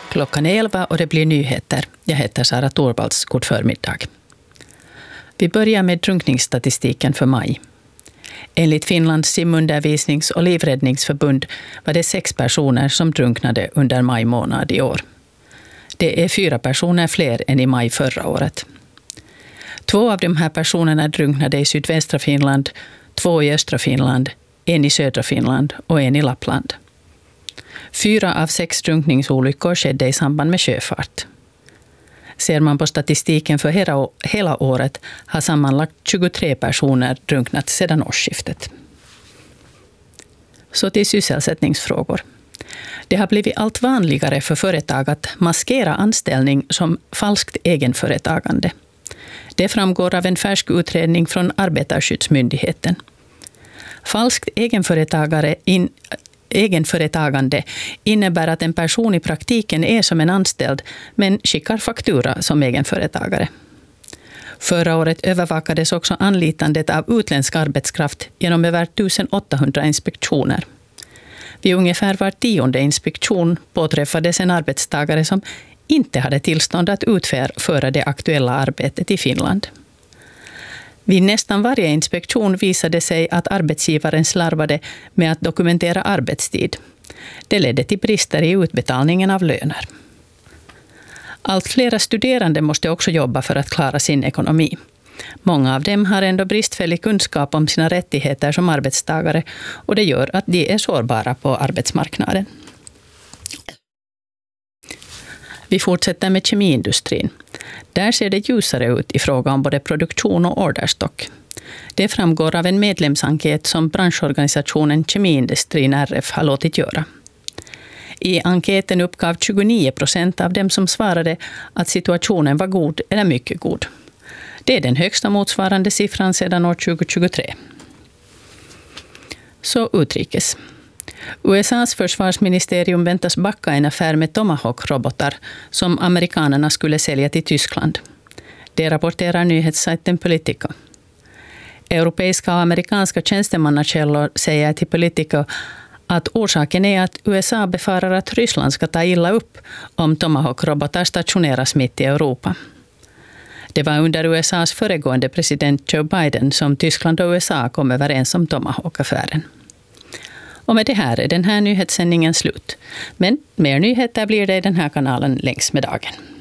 Klockan är 11 och det blir nyheter. Jag heter Sara Torvalds. God förmiddag. Vi börjar med drunkningsstatistiken för maj. Enligt Finlands simundervisnings- och livräddningsförbund var det 6 personer som drunknade under maj månad i år. Det är 4 personer fler än i maj förra året. 2 av de här personerna drunknade i sydvästra Finland, 2 i östra Finland, 1 i södra Finland och 1 i Lappland. 4 av 6 drunkningsolyckor skedde i samband med sjöfart. Ser man på statistiken för hela året har sammanlagt 23 personer drunknat sedan årsskiftet. Så till sysselsättningsfrågor. Det har blivit allt vanligare för företag att maskera anställning som falskt egenföretagande. Det framgår av en färsk utredning från Arbetarskyddsmyndigheten. Falskt egenföretagande innebär att en person i praktiken är som en anställd men skickar faktura som egenföretagare. Förra året övervakades också anlitandet av utländsk arbetskraft genom över 1800 inspektioner. Vid ungefär var 10:e inspektion påträffades en arbetstagare som inte hade tillstånd att utföra det aktuella arbetet i Finland. Vid nästan varje inspektion visade sig att arbetsgivaren slarvade med att dokumentera arbetstid. Det ledde till brister i utbetalningen av löner. Allt flera studerande måste också jobba för att klara sin ekonomi. Många av dem har ändå bristfällig kunskap om sina rättigheter som arbetstagare och det gör att de är sårbara på arbetsmarknaden. Vi fortsätter med kemiindustrin. Där ser det ljusare ut i fråga om både produktion och orderstock. Det framgår av en medlemsenkät som branschorganisationen Kemiindustrin RF har låtit göra. I enkäten uppgav 29% av dem som svarade att situationen var god eller mycket god. Det är den högsta motsvarande siffran sedan år 2023. Så utrikes. USAs försvarsministerium väntas backa en affär med Tomahawk-robotar som amerikanerna skulle sälja till Tyskland. Det rapporterar nyhetssajten Politico. Europeiska och amerikanska tjänstemannakällor säger till Politico att orsaken är att USA befarar att Ryssland ska ta illa upp om Tomahawk-robotar stationeras mitt i Europa. Det var under USAs föregående president Joe Biden som Tyskland och USA kom överens om Tomahawk-affären. Och med det här är den här nyhetssändningen slut. Men mer nyheter blir det i den här kanalen längs med dagen.